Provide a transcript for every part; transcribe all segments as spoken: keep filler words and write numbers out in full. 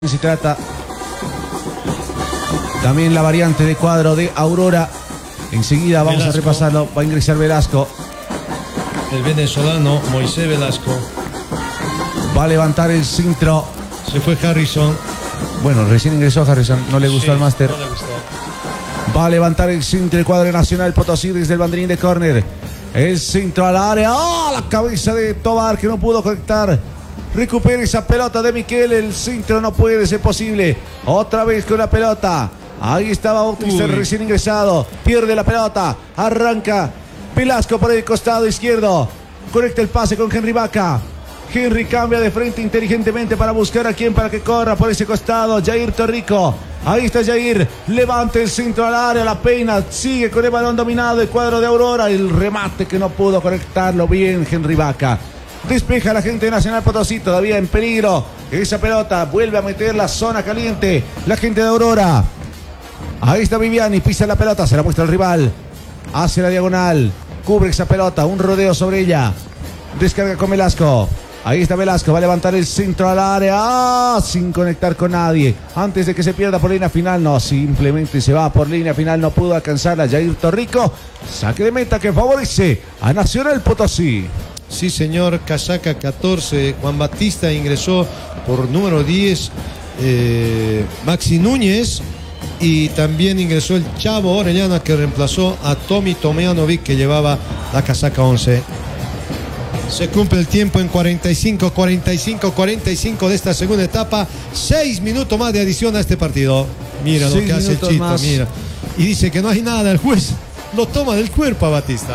Se trata también la variante de cuadro de Aurora. Enseguida vamos Velasco. a repasarlo. Va a ingresar Velasco. El venezolano Moisés Velasco. Va a levantar el centro. Se fue Harrison. Bueno, recién ingresó Harrison. No le gustó sí, al máster. No le gustó. Va a levantar el centro el cuadro nacional Potosí desde el banderín de córner. El centro al área. ¡Oh! La cabeza de Tobar que no pudo conectar. Recupera esa pelota de Miquel. El centro no puede ser posible. Otra vez con la pelota. Ahí estaba Bautista recién ingresado. Pierde la pelota. Arranca Velasco por el costado izquierdo. Conecta el pase con Henry Vaca. Henry cambia de frente inteligentemente para buscar a quien para que corra por ese costado. Jair Torrico. Ahí está Jair. Levanta el centro al área. La peina. Sigue con el balón dominado. El cuadro de Aurora. El remate que no pudo conectarlo bien Henry Vaca. Despeja la gente de Nacional Potosí, todavía en peligro. Esa pelota vuelve a meter la zona caliente. La gente de Aurora. Ahí está Viviani, pisa la pelota, se la muestra al rival. Hace la diagonal, cubre esa pelota, un rodeo sobre ella. Descarga con Velasco. Ahí está Velasco, va a levantar el centro al área. ¡Ah! Sin conectar con nadie. Antes de que se pierda por línea final, no, simplemente se va por línea final. No pudo alcanzarla Jair Torrico. Saque de meta que favorece a Nacional Potosí. Sí, señor, casaca catorce. Juan Batista ingresó por número diez. Eh, Maxi Núñez. Y también ingresó el Chavo Orellana, que reemplazó a Tommy Tomjanovic, que llevaba la casaca once. Se cumple el tiempo en cuarenta y cinco, cuarenta y cinco, cuarenta y cinco de esta segunda etapa. Seis minutos más de adición a este partido. Mira lo que hace el Chito, más. mira. Y dice que no hay nada. El juez lo toma del cuerpo a Batista.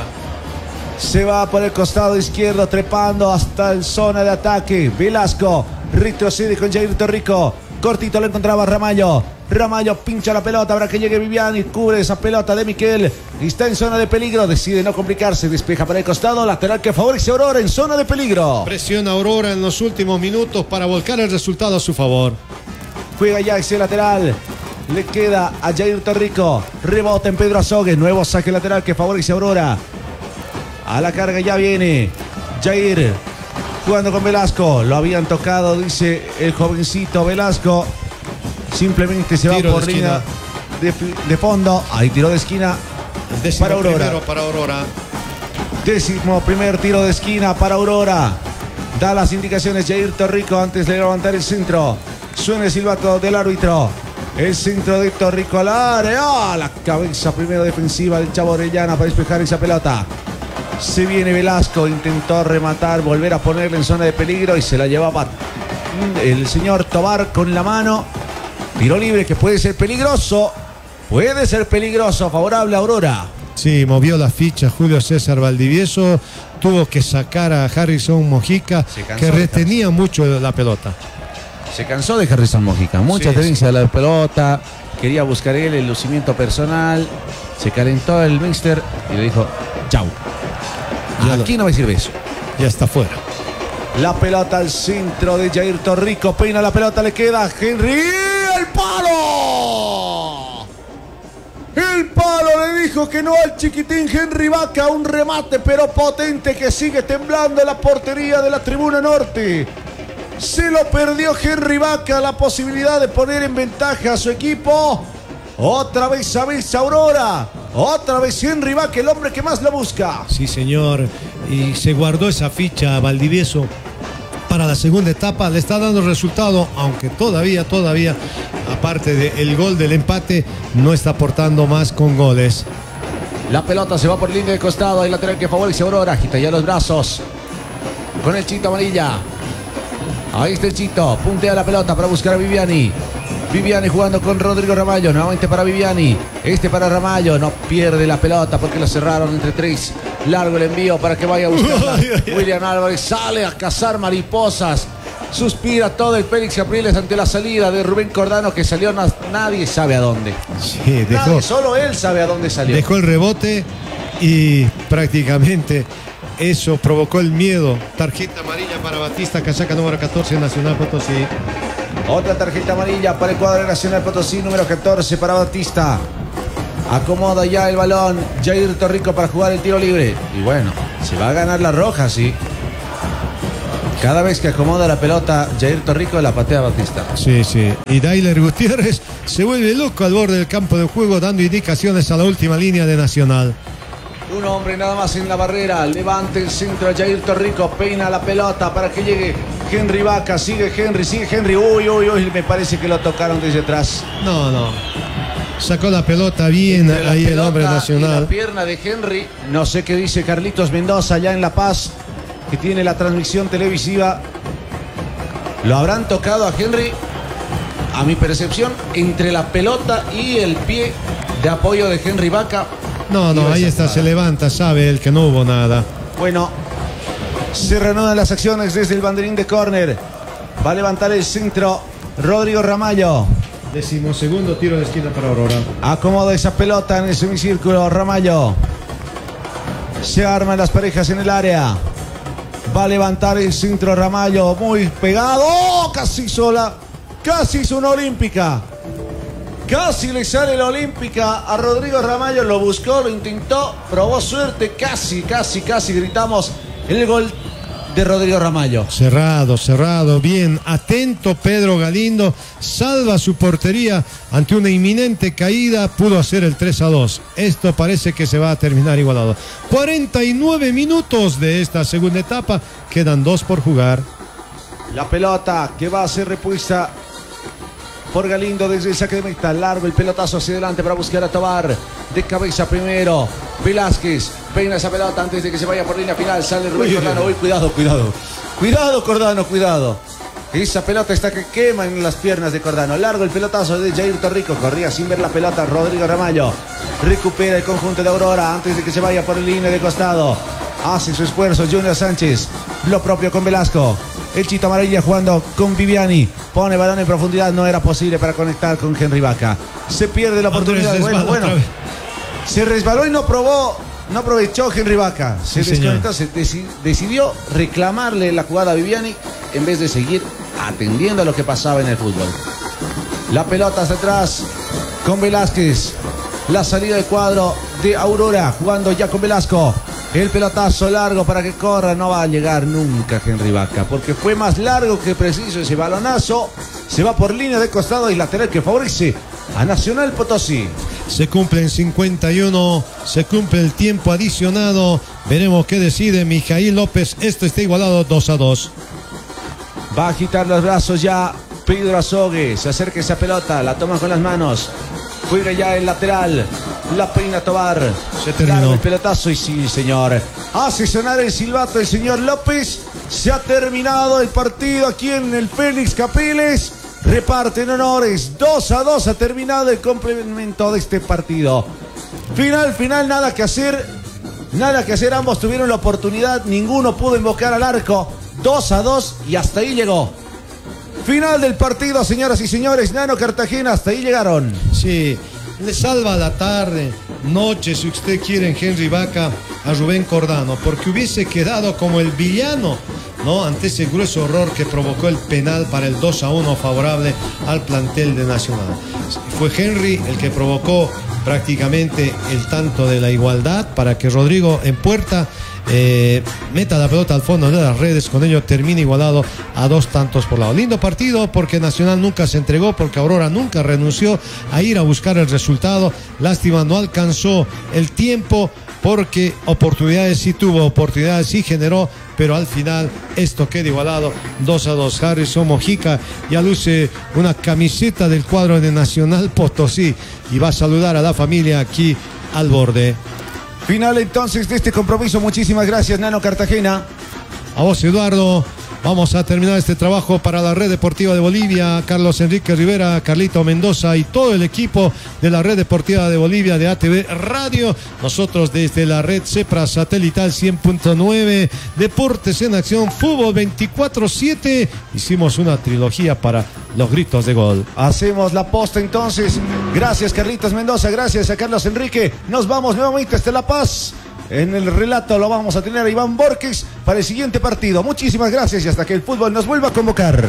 Se va por el costado izquierdo, trepando hasta la zona de ataque. Velasco retrocede con Jair Torrico. Cortito lo encontraba Ramallo. Ramallo pincha la pelota para que llegue Viviani. Cubre esa pelota de Miquel. Está en zona de peligro. Decide no complicarse. Despeja para el costado. Lateral que favorece a Aurora en zona de peligro. Presiona Aurora en los últimos minutos para volcar el resultado a su favor. Juega ya ese lateral. Le queda a Jair Torrico. Rebota en Pedro Azogue. Nuevo saque lateral que favorece a Aurora. A la carga ya viene Jair jugando con Velasco. Lo habían tocado, dice el jovencito Velasco. Simplemente se va por línea de, de fondo. Ahí tiro de esquina para Aurora. para Aurora. Décimo primer tiro de esquina para Aurora. Da las indicaciones Jair Torrico antes de levantar el centro. Suena el silbato del árbitro. El centro de Torrico al área. ¡Oh! La cabeza primero defensiva del Chavo Orellana para despejar esa pelota. Se viene Velasco, intentó rematar, volver a ponerle en zona de peligro y se la llevaba el señor Tobar con la mano. Tiro libre que puede ser peligroso. Puede ser peligroso, favorable a Aurora. Sí, movió la ficha Julio César Valdivieso. Tuvo que sacar a Harrison Mojica, que retenía mucho la pelota. Se cansó de Harrison Mojica. Mucha sí, tenencia sí. de la pelota. Quería buscar él el lucimiento personal. Se calentó el mister y le dijo, chau. Aquí no me sirve eso. Ya está fuera. La pelota al centro de Jair Torrico. Peina la pelota, le queda a Henry. ¡El palo! El palo le dijo que no al chiquitín Henry Vaca. Un remate pero potente que sigue temblando en la portería de la tribuna norte. Se lo perdió Henry Vaca, la posibilidad de poner en ventaja a su equipo. Otra vez avisa Aurora. Otra vez Henry Vaca, el hombre que más lo busca. Sí, señor. Y se guardó esa ficha a Valdivieso para la segunda etapa. Le está dando resultado, aunque todavía, todavía, aparte del gol del empate, no está aportando más con goles. La pelota se va por línea de costado. Hay lateral que favorece a Aurora. Agita ya los brazos con el Chito Amarilla. Ahí está el Chito. Puntea la pelota para buscar a Viviani. Viviani jugando con Rodrigo Ramallo. Nuevamente para Viviani. Este para Ramallo. No pierde la pelota porque lo cerraron entre tres. Largo el envío para que vaya a buscar. William Álvarez sale a cazar mariposas. Suspira todo el Félix Capriles ante la salida de Rubén Cordano, que salió na nadie sabe a dónde. Sí, dejó, nadie, solo él sabe a dónde salió. Dejó el rebote y prácticamente eso provocó el miedo. Tarjeta amarilla para Batista, casaca número catorce, Nacional Potosí. Otra tarjeta amarilla para el cuadro Nacional Potosí, número catorce para Batista. Acomoda ya el balón Jair Torrico para jugar el tiro libre. Y bueno, se va a ganar la roja, sí. Cada vez que acomoda la pelota, Jair Torrico la patea Batista. Sí, sí. Y Dailer Gutiérrez se vuelve loco al borde del campo de juego, dando indicaciones a la última línea de Nacional. Un hombre nada más en la barrera. Levanta el centro a Jair Torrico. Peina la pelota para que llegue Henry Vaca. Sigue Henry, sigue Henry. Uy, uy, uy. Me parece que lo tocaron desde atrás. No, no. Sacó la pelota bien Entre ahí la el hombre Nacional. La pierna de Henry. No sé qué dice Carlitos Mendoza allá en La Paz, que tiene la transmisión televisiva. ¿Lo habrán tocado a Henry? A mi percepción, entre la pelota y el pie de apoyo de Henry Vaca. No, no, ahí está, se levanta, sabe él que no hubo nada. Bueno, se reanudan las acciones desde el banderín de córner. Va a levantar el centro Rodrigo Ramallo. Decimosegundo tiro de esquina para Aurora. Acomoda esa pelota en el semicírculo Ramallo. Se arman las parejas en el área. Va a levantar el centro Ramallo, muy pegado. ¡Oh! Casi sola, casi hizo una olímpica. Casi le sale la olímpica a Rodrigo Ramallo. Lo buscó, lo intentó, probó suerte. Casi, casi, casi gritamos el gol de Rodrigo Ramallo. Cerrado, cerrado, bien, atento Pedro Galindo, salva su portería ante una inminente caída, pudo hacer el tres a dos. Esto parece que se va a terminar igualado. cuarenta y nueve minutos de esta segunda etapa, quedan dos por jugar. La pelota que va a ser repuesta por Galindo desde el saque de meta. Largo el pelotazo hacia adelante para buscar a Tobar. De cabeza primero. Velázquez peina esa pelota antes de que se vaya por línea final. Sale Rubén Cordano. Uy, cuidado, cuidado. Cuidado, Cordano, cuidado. Esa pelota está que quema en las piernas de Cordano. Largo el pelotazo de Jair Torrico. Corría sin ver la pelota Rodrigo Ramallo. Recupera el conjunto de Aurora antes de que se vaya por línea de costado. Hace su esfuerzo Junior Sánchez. Lo propio con Velasco. El Chito Amarilla jugando con Viviani. Pone balón en profundidad. No era posible para conectar con Henry Vaca. Se pierde la oportunidad. Bueno, bueno. Se resbaló y no probó. No aprovechó Henry Vaca. Se sí, desconectó. Se deci decidió reclamarle la jugada a Viviani en vez de seguir atendiendo a lo que pasaba en el fútbol. La pelota hacia atrás con Velázquez. La salida de cuadro de Aurora. Jugando ya con Velasco. El pelotazo largo para que corra. No va a llegar nunca Henry Vaca, porque fue más largo que preciso ese balonazo. Se va por línea de costado y lateral que favorece a Nacional Potosí. Se cumplen cincuenta y uno, se cumple el tiempo adicionado. Veremos qué decide Mijail López. Esto está igualado dos a dos. Va a agitar los brazos ya Pedro Azogue. Se acerca esa pelota, la toma con las manos. Juega ya el lateral. La peina Tobar. Se terminó. Largo el pelotazo y sí, señor. Hace sonar el silbato el señor López. Se ha terminado el partido aquí en el Félix Capriles. Reparten honores. dos a dos ha terminado el complemento de este partido. Final, final, nada que hacer. Nada que hacer. Ambos tuvieron la oportunidad. Ninguno pudo invocar al arco. dos a dos y hasta ahí llegó. Final del partido, señoras y señores. Nano Cartagena, hasta ahí llegaron. Sí, le salva la tarde, noche, si usted quiere, en Henry Vaca a Rubén Cordano, porque hubiese quedado como el villano, ¿no?, ante ese grueso horror que provocó el penal para el dos a uno favorable al plantel de Nacional. Fue Henry el que provocó prácticamente el tanto de la igualdad para que Rodrigo en puerta Eh, meta la pelota al fondo de las redes. Con ello termina igualado a dos tantos por lado. Lindo partido porque Nacional nunca se entregó, porque Aurora nunca renunció a ir a buscar el resultado. Lástima, no alcanzó el tiempo, porque oportunidades sí tuvo, oportunidades sí generó, pero al final esto queda igualado dos a dos. Harrison Mojica ya luce una camiseta del cuadro de Nacional Potosí y va a saludar a la familia aquí al borde. Final entonces de este compromiso. Muchísimas gracias, Nano Cartagena. A vos, Eduardo. Vamos a terminar este trabajo para la Red Deportiva de Bolivia. Carlos Enrique Rivera, Carlito Mendoza y todo el equipo de la Red Deportiva de Bolivia de A T V Radio. Nosotros desde la red CEPRA Satelital cien punto nueve, Deportes en Acción, Fútbol veinticuatro siete. Hicimos una trilogía para los gritos de gol. Hacemos la posta entonces. Gracias, Carlitos Mendoza. Gracias a Carlos Enrique. Nos vamos nuevamente hasta La Paz. En el relato lo vamos a tener a Iván Borges para el siguiente partido. Muchísimas gracias y hasta que el fútbol nos vuelva a convocar.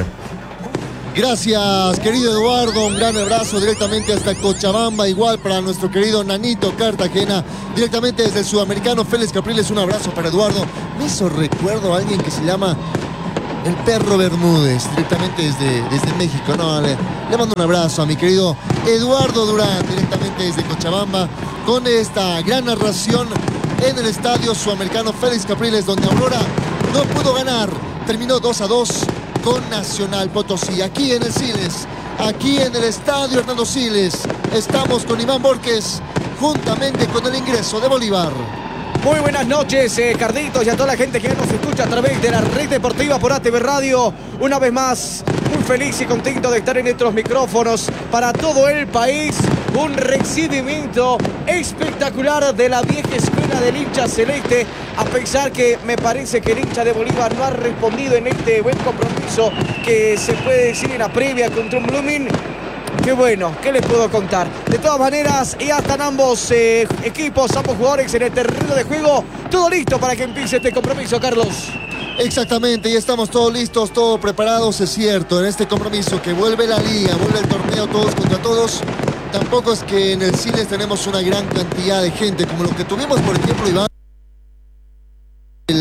Gracias, querido Eduardo. Un gran abrazo directamente hasta Cochabamba. Igual para nuestro querido Nanito Cartagena. Directamente desde el sudamericano Félix Capriles. Un abrazo para Eduardo. Me hizo recuerdo a alguien que se llama el perro Bermúdez, directamente desde, desde México. No, le, le mando un abrazo a mi querido Eduardo Durán, directamente desde Cochabamba, con esta gran narración en el estadio sudamericano Félix Capriles, donde Aurora no pudo ganar. Terminó dos a dos con Nacional Potosí. Aquí en el Siles, aquí en el estadio Hernando Siles, estamos con Iván Borges, juntamente con el ingreso de Bolívar. Muy buenas noches, eh, Carlitos, y a toda la gente que nos escucha a través de la red deportiva por A T V Radio. Una vez más, muy feliz y contento de estar en estos micrófonos para todo el país. Un recibimiento espectacular de la vieja escuela del hincha celeste, a pesar que me parece que el hincha de Bolívar no ha respondido en este buen compromiso que se puede decir en la previa contra un Blooming. Qué bueno, ¿qué les puedo contar? De todas maneras, ya están ambos eh, equipos, ambos jugadores en el terreno de juego. Todo listo para que empiece este compromiso, Carlos. Exactamente, ya estamos todos listos, todos preparados, es cierto, en este compromiso que vuelve la liga, vuelve el torneo todos contra todos. Tampoco es que en el Siles tenemos una gran cantidad de gente, como lo que tuvimos, por ejemplo, Iván, el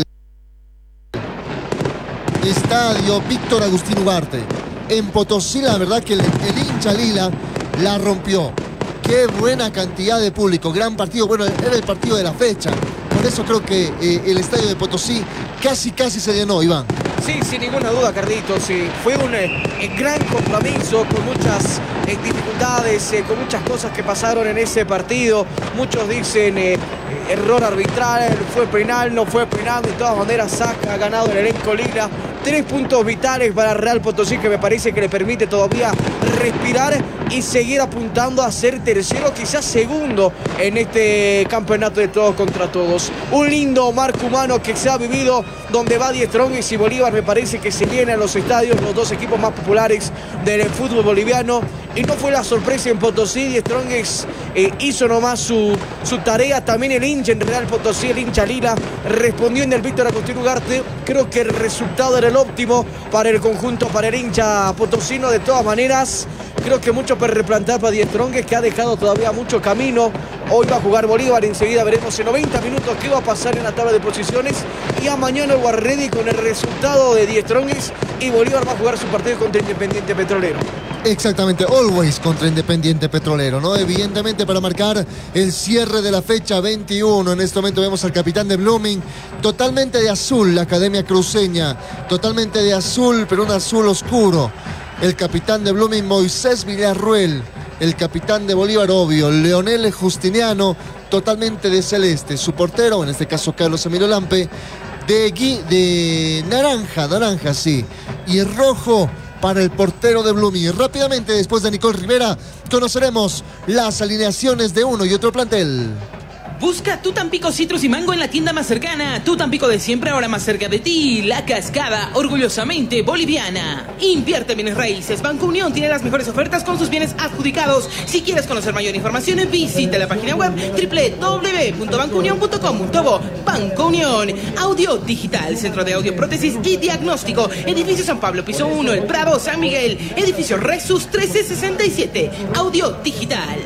estadio Víctor Agustín Ugarte. En Potosí, la verdad que el, el hincha lila la rompió. Qué buena cantidad de público, gran partido, bueno, era el partido de la fecha. Por eso creo que eh, el estadio de Potosí casi, casi se llenó, Iván. Sí, sin ninguna duda, Carlitos. Sí, fue un eh, gran compromiso con muchas eh, dificultades, eh, con muchas cosas que pasaron en ese partido. Muchos dicen eh, error arbitral, fue penal, no fue penal. De todas maneras, saca, ha ganado el elenco lila. Tres puntos vitales para Real Potosí, que me parece que le permite todavía respirar y seguir apuntando a ser tercero, quizás segundo en este campeonato de todos contra todos. Un lindo marco humano que se ha vivido, donde va Die Strongest y Bolívar, me parece que se llenan los estadios, los dos equipos más populares del fútbol boliviano. Y no fue la sorpresa en Potosí, Die Strongest eh, hizo nomás su, su tarea. También el hincha en Real Potosí, el hincha lila, respondió en el Víctor Agustín Ugarte. Creo que el resultado era el óptimo para el conjunto, para el hincha potosino. De todas maneras, creo que mucho para replantar para Die Strongest, que ha dejado todavía mucho camino. Hoy va a jugar Bolívar, enseguida veremos en noventa minutos qué va a pasar en la tabla de posiciones. Y a mañana el Guarredi con el resultado de Die Strongest, y Bolívar va a jugar su partido contra Independiente Petrolero. Exactamente, always contra Independiente Petrolero, ¿no? Evidentemente para marcar el cierre de la fecha veintiuno. En este momento vemos al capitán de Blooming, totalmente de azul, la Academia Cruceña, totalmente de azul, pero un azul oscuro. El capitán de Blooming, Moisés Villarruel. El capitán de Bolívar, obvio, Leonel Justiniano, totalmente de celeste. Su portero, en este caso Carlos Emilio Lampe, de, gui, de naranja, naranja, sí. Y el rojo para el portero de Blooming. Rápidamente, después de Nicole Rivera, conoceremos las alineaciones de uno y otro plantel. Busca tu Tampico Citrus y Mango en la tienda más cercana. Tu Tampico de siempre, ahora más cerca de ti. La Cascada, orgullosamente boliviana. Invierte bienes raíces. Banco Unión tiene las mejores ofertas con sus bienes adjudicados. Si quieres conocer mayor información, visita la página web doble u doble u doble u punto banco unión punto com punto bo. Banco Unión. Audio Digital, Centro de Audio, Prótesis y Diagnóstico. Edificio San Pablo, piso uno, El Prado, San Miguel. Edificio Resus trece sesenta y siete. Audio Digital.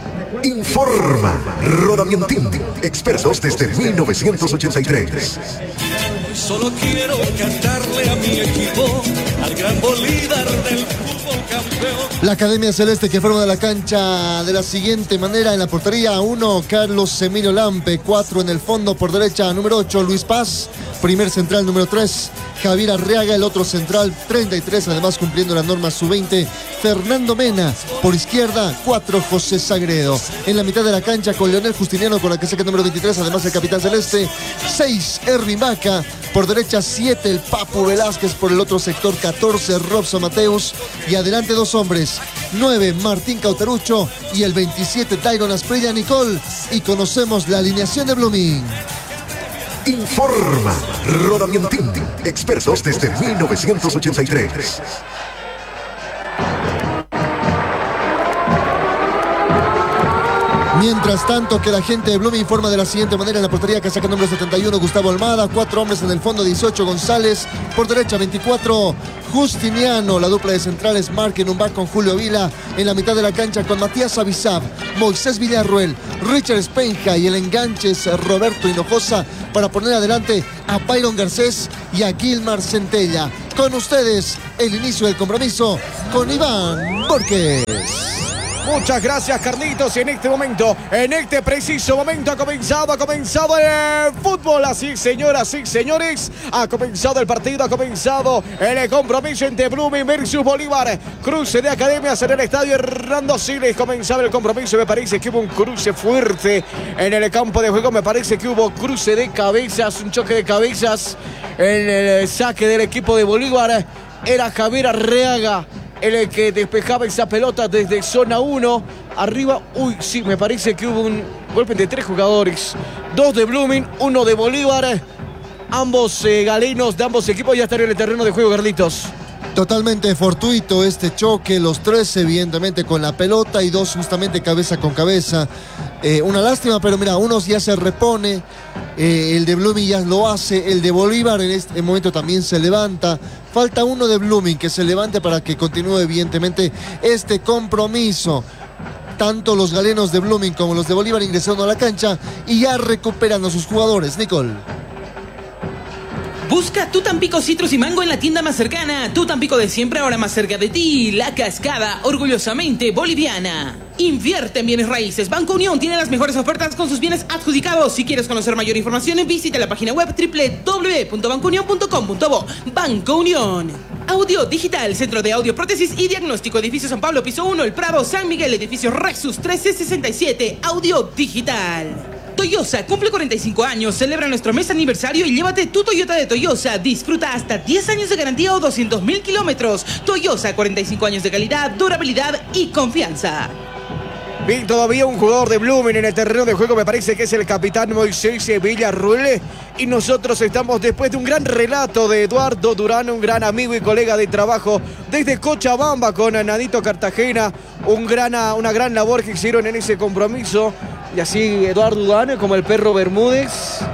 Informa Rodamientín, expertos desde mil novecientos ochenta y tres. Solo quiero cantarle a mi equipo, al gran Bolívar del fútbol campeón. La Academia Celeste que forma de la cancha de la siguiente manera: en la portería uno, Carlos Emilio Lampe. Cuatro en el fondo, por derecha número ocho, Luis Paz. Primer central número tres, Javier Arriaga. El otro central treinta y tres, además cumpliendo la norma sub veinte, Fernando Mena. Por izquierda cuatro, José Sagredo. En la mitad de la cancha con Leonel Justiniano, con la que saca el número veintitrés, además el capitán celeste. seis, Erwin Vaca. Por derecha siete, el Papu Velázquez. Por el otro sector catorce, Robson Mateus. Y adelante dos hombres, nueve, Martín Cauterucho. Y el veintisiete, Tyron Asprilla Nicole. Y conocemos la alineación de Blooming. Informa Rodamientín, expertos desde mil novecientos ochenta y tres. Mientras tanto, que la gente de Blooming informa de la siguiente manera: en la portería que saca el número setenta y uno, Gustavo Almada. Cuatro hombres en el fondo, dieciocho, González. Por derecha, veinticuatro, Justiniano. La dupla de centrales, Mark en un back con Julio Vila. En la mitad de la cancha con Matías Avizab, Moisés Villarruel, Richard Spenja. Y el enganche es Roberto Hinojosa para poner adelante a Byron Garcés y a Gilmar Centella. Con ustedes, el inicio del compromiso con Iván Borges. Muchas gracias, Carlitos. Y en este momento, en este preciso momento, ha comenzado, ha comenzado el fútbol. Así, señoras, sí, señores. Ha comenzado el partido, ha comenzado el compromiso entre Blooming versus Bolívar. Cruce de academias en el estadio Hernando Siles. Comenzaba el compromiso. Me parece que hubo un cruce fuerte en el campo de juego. Me parece que hubo cruce de cabezas, un choque de cabezas en el saque del equipo de Bolívar. Era Javier Arreaga el que despejaba esa pelota desde zona uno. Arriba, uy, sí, me parece que hubo un golpe de tres jugadores. Dos de Blooming, uno de Bolívar. Ambos eh, galenos de ambos equipos ya están en el terreno de juego, Carlitos. Totalmente fortuito este choque, los tres evidentemente con la pelota y dos justamente cabeza con cabeza. Eh, una lástima, pero mira, uno ya se repone, eh, el de Blooming ya lo hace, el de Bolívar en este momento también se levanta. Falta uno de Blooming que se levante para que continúe evidentemente este compromiso. Tanto los galenos de Blooming como los de Bolívar ingresando a la cancha y ya recuperan a sus jugadores. Nicole. Busca tu Tampico Citrus y Mango en la tienda más cercana. Tu Tampico de siempre, ahora más cerca de ti. La Cascada, orgullosamente boliviana. Invierte en bienes raíces. Banco Unión tiene las mejores ofertas con sus bienes adjudicados. Si quieres conocer mayor información, visita la página web doble u doble u doble u punto banco unión punto com punto bo. Banco Unión. Audio Digital, Centro de Audio, Prótesis y Diagnóstico. Edificio San Pablo, piso uno, El Prado, San Miguel. Edificio Rexus trece sesenta y siete. Audio Digital. Toyosa cumple cuarenta y cinco años, celebra nuestro mes aniversario y llévate tu Toyota de Toyosa. Disfruta hasta diez años de garantía o doscientos mil kilómetros. Toyosa, cuarenta y cinco años de calidad, durabilidad y confianza. Bien, todavía un jugador de Blooming en el terreno de juego, me parece que es el capitán Moisés Villarruel. Y nosotros estamos después de un gran relato de Eduardo Durán, un gran amigo y colega de trabajo desde Cochabamba con Nadito Cartagena. Un gran, una gran labor que hicieron en ese compromiso. Y así Eduardo Durán, como el perro Bermúdez,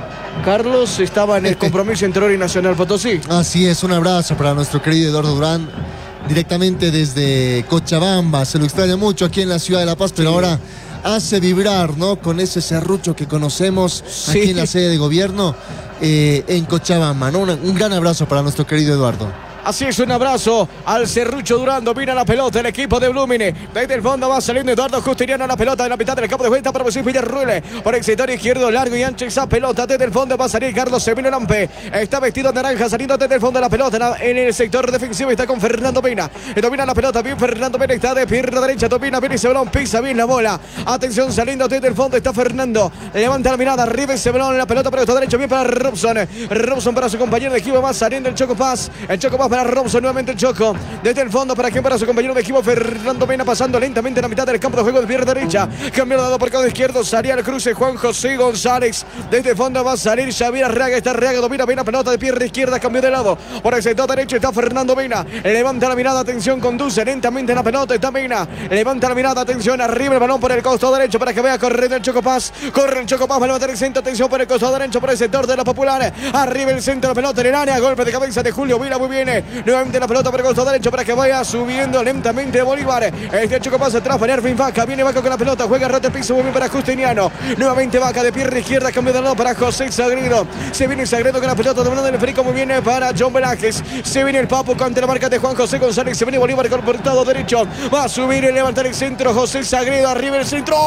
Carlos, estaba en el compromiso entre Oro y Nacional Potosí. Así es, un abrazo para nuestro querido Eduardo Durán, directamente desde Cochabamba. Se lo extraña mucho aquí en la ciudad de La Paz, pero sí, ahora hace vibrar, ¿no? Con ese serrucho que conocemos sí, aquí en la sede de gobierno eh, en Cochabamba, ¿no? Un, un gran abrazo para nuestro querido Eduardo. Así es, un abrazo al Serrucho Durán. Domina la pelota el equipo de Blooming. Desde el fondo va saliendo Eduardo Justiniano. La pelota de la mitad del campo de juego. Para Moisés Villarruel. Por el sector izquierdo, largo y ancho esa pelota. Desde el fondo va a salir Carlos Emilio Lampe. Está vestido de naranja, saliendo desde el fondo de la pelota. En el sector defensivo está con Fernando Pena. Domina la pelota bien Fernando Pena. Está de pierna derecha. Domina bien ese balón. Pisa bien la bola. Atención, saliendo desde el fondo está Fernando. Levanta la mirada. Arriba ese balón. La pelota para el costado derecho. Bien para Robson. Robson para su compañero de equipo. Va saliendo el Choco Paz. El Choco Paz para Robson. Nuevamente el Choco. Desde el fondo para quien para su compañero de equipo Fernando Pena, pasando lentamente en la mitad del campo de juego de pierna derecha. Cambio dado por lado izquierdo. Salía el cruce Juan José González. Desde el fondo va a salir Xavier Arreaga. Está Arreaga. Domina Pena. Pelota de pierna izquierda. Cambio de lado. Por el sector derecho está Fernando Pena. Levanta la mirada. Atención. Conduce lentamente en la pelota. Está Pena. Levanta la mirada. Atención. Arriba el balón por el costado derecho para que vea correr el Choco Paz. Corre el Choco Paz. Va a levantar el centro. Atención por el costado derecho. Por el sector de la Popular. Arriba el centro de la pelota en el área. Golpe de cabeza de Julio Vila. Muy bien. Nuevamente la pelota por el costado derecho para que vaya subiendo lentamente Bolívar. Este Choco pasa atrás para Ervin Vaca. Viene Vaca con la pelota. Juega rata el piso. Muy bien para Justiniano. Nuevamente Vaca de pierna izquierda. Cambio de lado para José Sagredo. Se viene Sagredo con la pelota. Dominando el frico. Muy bien para John Velázquez. Se viene el Papo ante la marca de Juan José González. Se viene Bolívar con el portado derecho. Va a subir y levantar el centro. José Sagredo. Arriba el centro.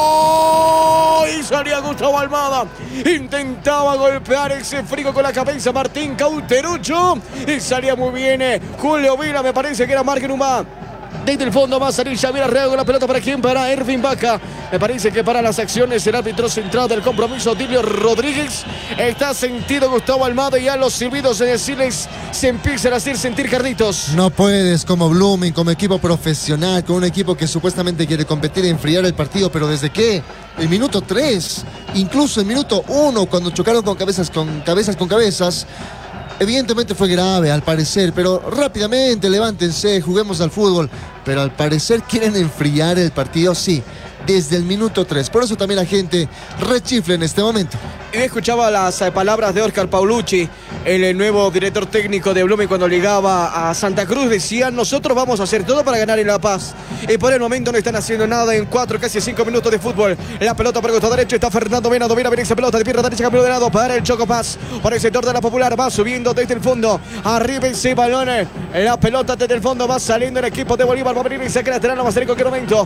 Y salía Gustavo Almada. Intentaba golpear ese frico con la cabeza. Martín Cauterucho. Y salía muy bien Julio Vila. Me parece que era Marque Numá. Desde el fondo va a salir Xavier Arreaga con la pelota. ¿Para quién? Para Ervin Vaca. Me parece que para las acciones el árbitro central del compromiso, Dilio Rodríguez. Está sentido Gustavo Almada y ya los silbidos en el Siles se empiezan a hacer sentir, Carlitos. No puedes como Blooming, como equipo profesional, con un equipo que supuestamente quiere competir y enfriar el partido, pero ¿desde qué? El minuto tres, incluso el minuto uno, cuando chocaron con cabezas con cabezas con cabezas. Evidentemente fue grave al parecer, pero rápidamente levántense, juguemos al fútbol. Pero al parecer quieren enfriar el partido, sí, desde el minuto tres. Por eso también la gente rechifla en este momento. Y escuchaba las eh, palabras de Oscar Paulucci, el, el nuevo director técnico de Blooming, cuando llegaba a Santa Cruz. Decía, nosotros vamos a hacer todo para ganar en La Paz. Y por el momento no están haciendo nada en cuatro, casi cinco minutos de fútbol. La pelota por el costado derecho, está Fernando Mena, domina bien esa pelota de pierna derecha, campeón de lado para el Choco Paz. Por el sector de la Popular, va subiendo desde el fondo. Arriba ese balón, la pelota desde el fondo, va saliendo el equipo de Bolívar. Va a venir y saque lateral, no va a ser en cualquier momento.